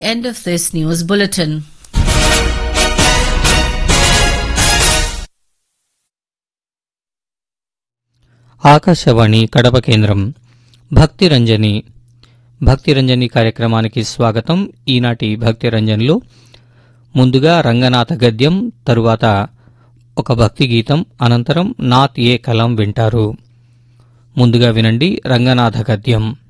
End of this news bulletin. Akashvani Kadapa కేంద్రం భక్తిరంజని కార్యక్రమానికి స్వాగతం. ఈనాటి భక్తిరంజన్లో ముందుగా రంగనాథ గద్యం, తరువాత ఒక భక్తి గీతం, అనంతరం నాత్ ఏ కలం వింటారు. ముందుగా వినండి రంగనాథ గద్యం.